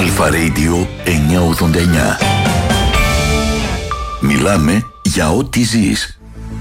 Αλφα Radio 989. Μιλάμε για ό,τι ζεις.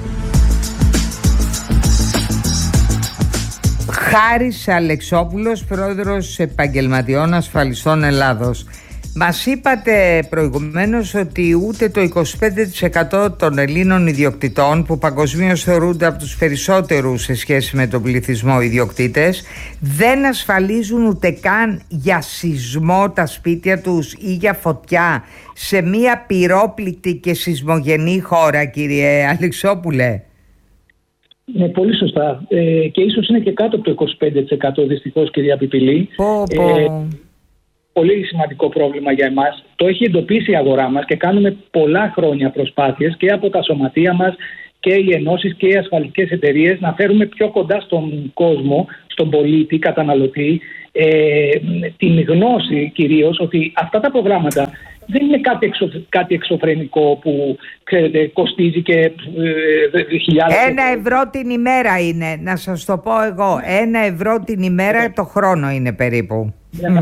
Χάρης Αλεξόπουλος, πρόεδρος Επαγγελματιών Ασφαλιστών Ελλάδος. Μας είπατε προηγουμένως ότι ούτε το 25% των Ελλήνων ιδιοκτητών, που παγκοσμίως θεωρούνται από τους περισσότερους σε σχέση με τον πληθυσμό ιδιοκτήτες, δεν ασφαλίζουν ούτε καν για σεισμό τα σπίτια τους ή για φωτιά σε μια πυρόπληκτη και σεισμογενή χώρα, κύριε Αλεξόπουλε. Ναι, πολύ σωστά. Και ίσως είναι και κάτω από το 25%, δυστυχώς, κυρία Πιπηλή. Πολύ σημαντικό πρόβλημα για εμάς. Το έχει εντοπίσει η αγορά μας και κάνουμε πολλά χρόνια προσπάθειες και από τα σωματεία μας και οι ενώσεις και οι ασφαλιστικές εταιρείες να φέρουμε πιο κοντά στον κόσμο, στον πολίτη, καταναλωτή, την γνώση κυρίως ότι αυτά τα προγράμματα δεν είναι κάτι εξωφρενικό που, ξέρετε, κοστίζει και χιλιάδες. 1 ευρώ την ημέρα είναι, να σας το πω εγώ. 1 ευρώ την ημέρα το χρόνο είναι περίπου.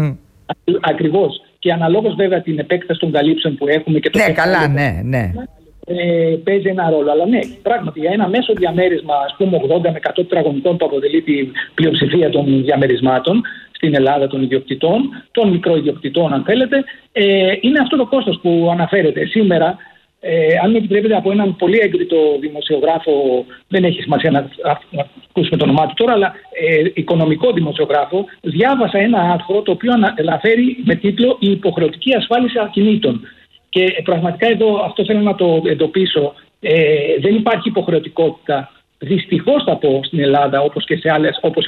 Ακριβώς. Και αναλόγως βέβαια την επέκταση των καλύψεων που έχουμε και το ναι. Παίζει ένα ρόλο. Αλλά ναι, πράγματι για ένα μέσο διαμέρισμα, ας πούμε 80 με 100 τετραγωνικών, που αποτελεί την πλειοψηφία των διαμερισμάτων στην Ελλάδα των ιδιοκτητών, των μικροϊδιοκτητών αν θέλετε, είναι αυτό το κόστος που αναφέρεται σήμερα. Αν με επιτρέπετε, από έναν πολύ έγκριτο δημοσιογράφο, δεν έχει σημασία να ακούσουμε το όνομά του τώρα, αλλά οικονομικό δημοσιογράφο, διάβασα ένα άρθρο το οποίο αναφέρει με τίτλο «Η υποχρεωτική ασφάλιση ακινήτων». Και πραγματικά εδώ αυτό θέλω να το εντοπίσω. Δεν υπάρχει υποχρεωτικότητα. Δυστυχώς θα πω στην Ελλάδα, όπως και σε άλλες. Όπως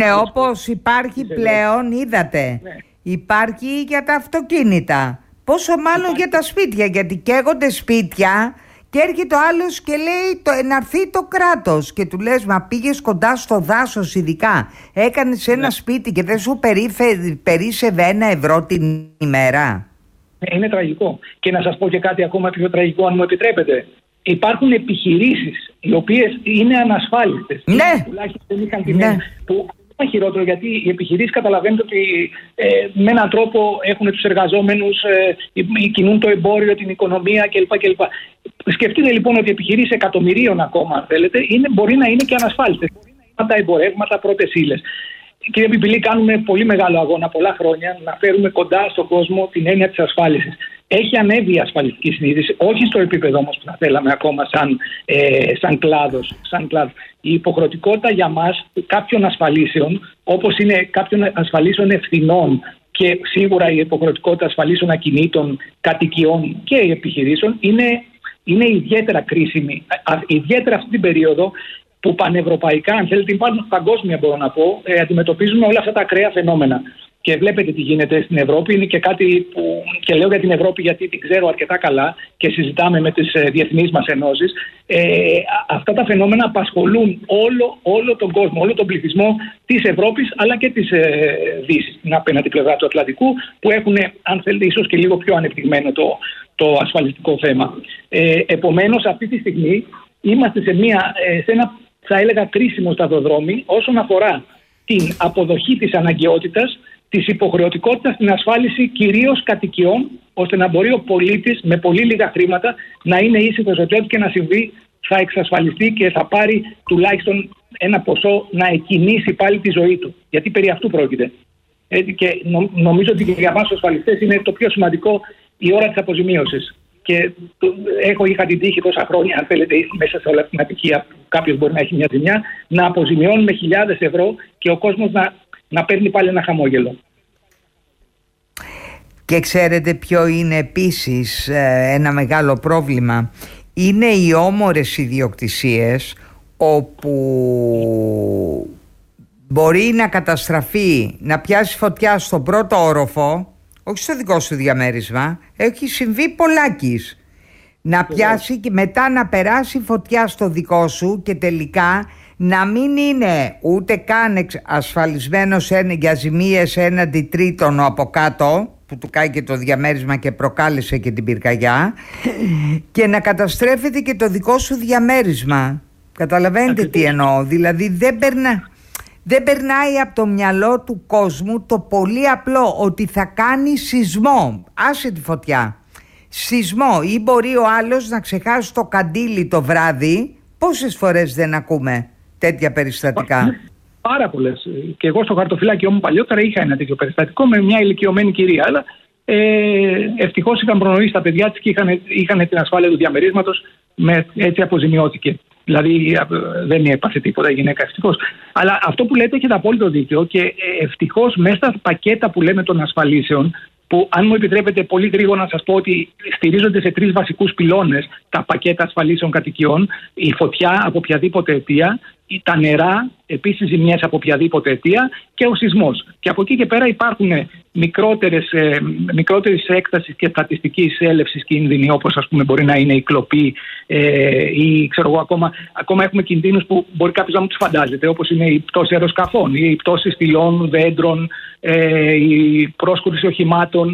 υπάρχει πλέον, είδατε. Ναι. Υπάρχει για τα αυτοκίνητα. Πόσο μάλλον για τα σπίτια, γιατί καίγονται σπίτια και έρχεται ο άλλος και λέει να έρθει το κράτος και του λες, μα πήγες κοντά στο δάσος ειδικά, έκανες ένα σπίτι και δεν σου περίσσευε 1 ευρώ την ημέρα. Είναι τραγικό. Και να σας πω και κάτι ακόμα πιο τραγικό, αν μου επιτρέπετε. Υπάρχουν επιχειρήσεις οι οποίες είναι ανασφάλιστες. Ναι. Τουλάχιστον είχαν την που χειρότερο, γιατί οι επιχειρήσεις καταλαβαίνετε ότι με έναν τρόπο έχουν τους εργαζόμενους, κινούν το εμπόριο, την οικονομία κλπ. Σκεφτείτε λοιπόν ότι επιχειρήσεις εκατομμυρίων ακόμα, αν θέλετε, μπορεί να είναι και ανασφάλιστες. Μπορεί να είναι τα εμπορεύματα, πρώτες ύλες. Κύριε Πιπηλή, κάνουμε πολύ μεγάλο αγώνα πολλά χρόνια να φέρουμε κοντά στον κόσμο την έννοια της ασφάλισης. Έχει ανέβει η ασφαλιστική συνείδηση, όχι στο επίπεδο όμως που θα θέλαμε ακόμα σαν κλάδος. Η υποχρεωτικότητα για μας κάποιων ασφαλίσεων, όπως είναι κάποιων ασφαλίσεων ευθυνών και σίγουρα η υποχρεωτικότητα ασφαλίσεων ακινήτων, κατοικιών και επιχειρήσεων, είναι ιδιαίτερα κρίσιμη. Ιδιαίτερα αυτή την περίοδο που πανευρωπαϊκά, αν θέλετε, υπάρχουν παγκόσμια, μπορώ να πω, αντιμετωπίζουμε όλα αυτά τα ακραία φαινόμενα. Και βλέπετε τι γίνεται στην Ευρώπη. Είναι και κάτι που. Και λέω για την Ευρώπη γιατί την ξέρω αρκετά καλά και συζητάμε με τις διεθνείς μας ενώσεις. Αυτά τα φαινόμενα απασχολούν όλο τον κόσμο, όλο τον πληθυσμό της Ευρώπης αλλά και της Δύσης, την απέναντι πλευρά του Ατλαντικού, που έχουν, αν θέλετε, ίσως και λίγο πιο ανεπτυγμένο το ασφαλιστικό θέμα. Επομένως, αυτή τη στιγμή είμαστε σε ένα, θα έλεγα, κρίσιμο σταυροδρόμι όσον αφορά την αποδοχή της αναγκαιότητας, της υποχρεωτικότητας στην ασφάλιση κυρίως κατοικιών, ώστε να μπορεί ο πολίτης με πολύ λίγα χρήματα να είναι ήσυχος ότι ό,τι και να συμβεί θα εξασφαλιστεί και θα πάρει τουλάχιστον ένα ποσό να εκκινήσει πάλι τη ζωή του. Γιατί περί αυτού πρόκειται. Και νομίζω ότι για εμάς τους ασφαλιστές είναι το πιο σημαντικό η ώρα της αποζημίωσης. Και είχα την τύχη τόσα χρόνια, αν θέλετε, μέσα σε όλα την ατυχία που κάποιος μπορεί να έχει μια ζημιά, να αποζημιώνουμε χιλιάδες ευρώ και ο κόσμος να παίρνει πάλι ένα χαμόγελο. Και ξέρετε ποιο είναι επίσης ένα μεγάλο πρόβλημα? Είναι οι όμορες ιδιοκτησίες όπου μπορεί να καταστραφεί, να πιάσει φωτιά στον πρώτο όροφο, όχι στο δικό σου διαμέρισμα, έχει συμβεί πολλάκις. Να πιάσει και μετά να περάσει φωτιά στο δικό σου και τελικά να μην είναι ούτε καν ασφαλισμένος για ζημίες έναντι τρίτων από κάτω, που του κάει και το διαμέρισμα και προκάλεσε και την πυρκαγιά, και να καταστρέφεται και το δικό σου διαμέρισμα. Καταλαβαίνετε τι εννοώ? Δηλαδή Δεν περνάει από το μυαλό του κόσμου το πολύ απλό, ότι θα κάνει σεισμό. Άσε τη φωτιά. Σεισμό, ή μπορεί ο άλλος να ξεχάσει το καντήλι το βράδυ. Πόσες φορές δεν ακούμε τέτοια περιστατικά? Πάρα πολλές. Και εγώ στο χαρτοφυλάκιό μου παλιότερα είχα ένα τέτοιο περιστατικό με μια ηλικιωμένη κυρία. Αλλά ευτυχώς είχαν προνοήσει τα παιδιά της και είχαν την ασφάλεια του διαμερίσματος, έτσι αποζημιώθηκε. Δηλαδή δεν έπαθε τίποτα η γυναίκα, ευτυχώς. Αλλά αυτό που λέτε έχετε απόλυτο δίκιο, και ευτυχώς μέσα στα πακέτα που λέμε των ασφαλίσεων, που αν μου επιτρέπετε πολύ γρήγορα να σας πω ότι στηρίζονται σε 3 βασικούς πυλώνες τα πακέτα ασφαλίσεων κατοικιών: η φωτιά από οποιαδήποτε αιτία, τα νερά, επίσης ζημιές από οποιαδήποτε αιτία, και ο σεισμός. Και από εκεί και πέρα υπάρχουν μικρότερης έκτασης και στατιστικής έλευσης κίνδυνοι, όπως ας πούμε μπορεί να είναι η κλοπή, ή ξέρω εγώ, ακόμα έχουμε κινδύνους που μπορεί κάποιος να μην τους φαντάζεται, όπως είναι η πτώση αεροσκαφών, η πτώση στυλών, δέντρων, η πρόσκουρση οχημάτων.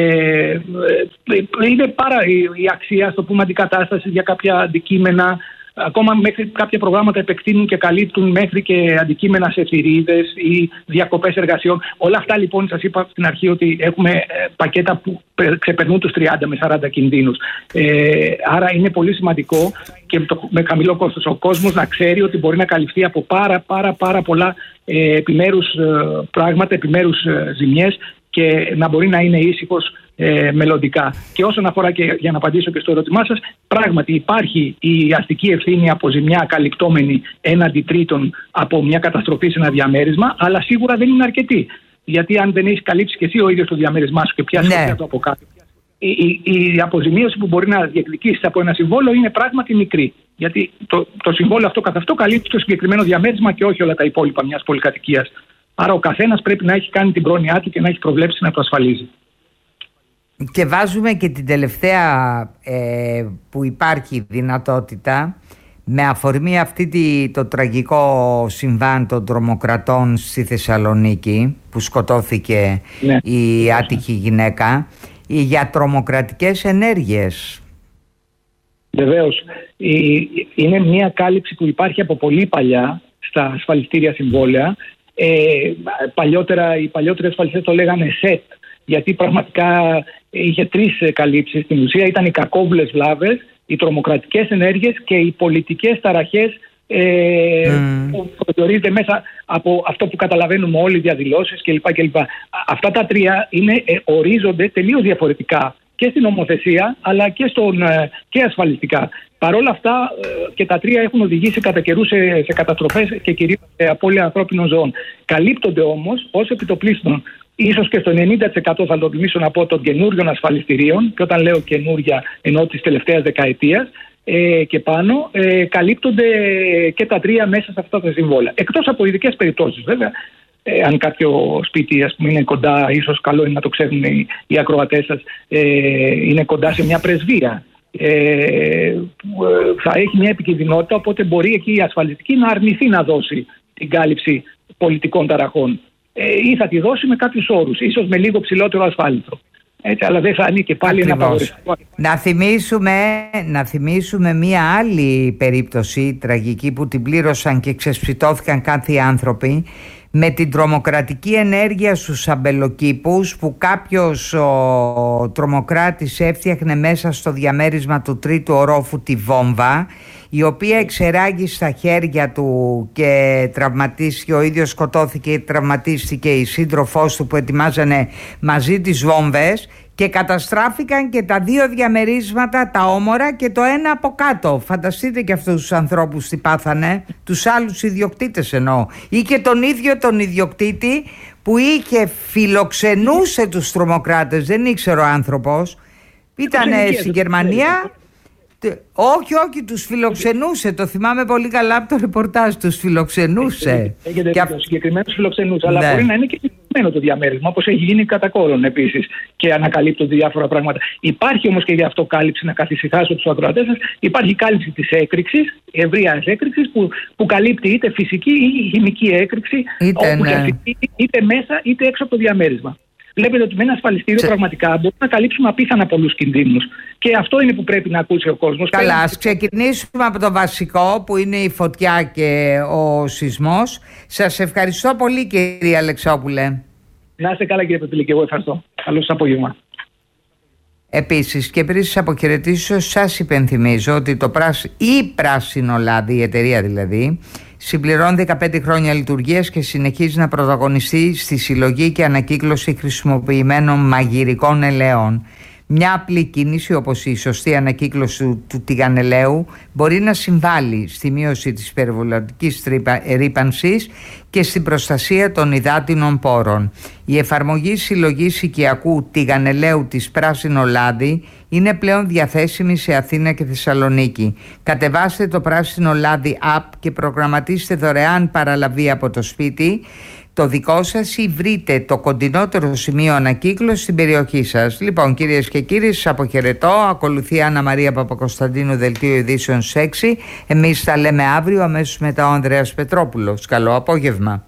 Είναι η αξία, στο πούμε, αντικατάσταση για κάποια αντικείμενα. Ακόμα μέχρι κάποια προγράμματα επεκτείνουν και καλύπτουν μέχρι και αντικείμενα σε θηρίδες ή διακοπές εργασιών. Όλα αυτά λοιπόν, σας είπα στην αρχή ότι έχουμε πακέτα που ξεπερνούν τους 30 με 40 κινδύνους. Άρα είναι πολύ σημαντικό και με χαμηλό κόστος ο κόσμος να ξέρει ότι μπορεί να καλυφθεί από πάρα πολλά επιμέρους πράγματα, επιμέρους ζημιές, και να μπορεί να είναι ήσυχος μελλοντικά. Και όσον αφορά, και για να απαντήσω και στο ερώτημά σας, πράγματι υπάρχει η αστική ευθύνη από ζημιά καλυπτόμενη έναντι τρίτων από μια καταστροφή σε ένα διαμέρισμα, αλλά σίγουρα δεν είναι αρκετή. Γιατί αν δεν έχεις καλύψει και εσύ ο ίδιος το διαμέρισμά σου και πιάσεις το από κάτω, η αποζημίωση που μπορεί να διεκδικήσεις από ένα συμβόλαιο είναι πράγματι μικρή. Γιατί το συμβόλαιο αυτό καθ' αυτό καλύπτει το συγκεκριμένο διαμέρισμα και όχι όλα τα υπόλοιπα μιας πολυκατοικίας. Άρα ο καθένας πρέπει να έχει κάνει την πρόνοιά του και να έχει προβλέψει να το ασφαλίζει. Και βάζουμε και την τελευταία που υπάρχει δυνατότητα, με αφορμή το τραγικό συμβάν των τρομοκρατών στη Θεσσαλονίκη, που σκοτώθηκε η άτυχη γυναίκα, για τρομοκρατικές ενέργειες. Βεβαίως. Είναι μια κάλυψη που υπάρχει από πολύ παλιά στα ασφαλιστήρια συμβόλαια. Παλιότερα οι παλιότεροι ασφαλιστές το λέγανε ΣΕΤ, γιατί πραγματικά είχε 3 καλύψεις. Στην ουσία ήταν οι κακόβουλες βλάβες, οι τρομοκρατικές ενέργειες και οι πολιτικές ταραχές, που προσδιορίζεται μέσα από αυτό που καταλαβαίνουμε όλοι, διαδηλώσεις κλπ. Αυτά τα 3 ορίζονται τελείως διαφορετικά και στην νομοθεσία αλλά και ασφαλιστικά. Παρ' όλα αυτά και τα 3 έχουν οδηγήσει κατά καιρούς σε καταστροφές και κυρίως σε απώλεια ανθρώπινων ζώων. Καλύπτονται όμως ως επιτοπλίστων, ίσως και στο 90% θα το τιμήσω να πω, των καινούριων ασφαλιστηρίων, και όταν λέω καινούρια εννοώ της τελευταίας δεκαετίας και πάνω, καλύπτονται και τα 3 μέσα σε αυτά τα συμβόλαια. Εκτός από ειδικές περιπτώσεις βέβαια. Αν κάποιο σπίτι, ας πούμε, είναι κοντά, ίσως καλό είναι να το ξέρουν οι ακροατές σας, είναι κοντά σε μια πρεσβεία, θα έχει μια επικινδυνότητα, οπότε μπορεί εκεί η ασφαλιστική να αρνηθεί να δώσει την κάλυψη πολιτικών ταραχών, ή θα τη δώσει με κάποιους όρους, ίσως με λίγο ψηλότερο ασφάλιστρο. Έτσι, αλλά δεν θα ανήκει πάλι ένα παγορευτικό. Να θυμίσουμε μία άλλη περίπτωση τραγική που την πλήρωσαν και ξεσπιτώθηκαν κάποιοι άνθρωποι, με την τρομοκρατική ενέργεια στους αμπελοκήπους, που κάποιος τρομοκράτης έφτιαχνε μέσα στο διαμέρισμα του 3ου ορόφου τη βόμβα, η οποία εξεράγει στα χέρια του και τραυματίστηκε, ο ίδιος σκοτώθηκε, τραυματίστηκε η σύντροφός του που ετοιμάζανε μαζί τις βόμβες, και καταστράφηκαν και τα 2 διαμερίσματα, τα όμορα, και το ένα από κάτω. Φανταστείτε και αυτούς τους ανθρώπους τι πάθανε, τους άλλους ιδιοκτήτες εννοώ, ή και τον ίδιο τον ιδιοκτήτη που φιλοξενούσε τους τρομοκράτες, δεν ήξερε ο άνθρωπος, ήταν στη Γερμανία. Όχι, τους φιλοξενούσε. Το θυμάμαι πολύ καλά από το ρεπορτάζ. Τους φιλοξενούσε. Έχετε δίκιο, συγκεκριμένους φιλοξενούσε. Αλλά μπορεί να είναι και συγκεκριμένο το διαμέρισμα, όπως έχει γίνει κατά κόρον επίσης, και ανακαλύπτονται διάφορα πράγματα. Υπάρχει όμως και για αυτό κάλυψη, να καθησυχάσω τους ακροατές σας. Υπάρχει κάλυψη της έκρηξης, ευρείας έκρηξης, που καλύπτει είτε φυσική ή χημική έκρηξη, είτε μέσα είτε έξω από το διαμέρισμα. Βλέπετε ότι με ένα ασφαλιστήριο πραγματικά μπορούμε να καλύψουμε απίθανα πολλούς κινδύνους. Και αυτό είναι που πρέπει να ακούσει ο κόσμος. Καλά, ας ξεκινήσουμε από το βασικό που είναι η φωτιά και ο σεισμός. Σας ευχαριστώ πολύ, κύριε Αλεξόπουλε. Να είστε καλά, κύριε Πεπίλη, και εγώ ευχαριστώ. Καλό σας απόγευμα. Επίσης, και πριν σας αποχαιρετήσω, σας υπενθυμίζω ότι η Πράσινο Λάδι, η εταιρεία δηλαδή, συμπληρώνει 15 χρόνια λειτουργίας και συνεχίζει να πρωταγωνιστεί στη συλλογή και ανακύκλωση χρησιμοποιημένων μαγειρικών ελαιών. Μια απλή κίνηση όπως η σωστή ανακύκλωση του τηγανελαίου μπορεί να συμβάλλει στη μείωση της περιβαλλοντικής ρύπανσης και στην προστασία των υδάτινων πόρων. Η εφαρμογή συλλογής οικιακού τηγανελαίου της Πράσινο Λάδι είναι πλέον διαθέσιμη σε Αθήνα και Θεσσαλονίκη. Κατεβάστε το Πράσινο Λάδι app και προγραμματίστε δωρεάν παραλαβή από το σπίτι το δικό σας ή βρείτε το κοντινότερο σημείο ανακύκλωσης στην περιοχή σας. Λοιπόν, κυρίες και κύριοι, σας αποχαιρετώ. Ακολουθεί η Άννα Μαρία Παπακοσταντίνου, Δελτίο Ειδήσεων 6. Εμείς τα λέμε αύριο αμέσως μετά ο Ανδρέας Πετρόπουλος. Καλό απόγευμα.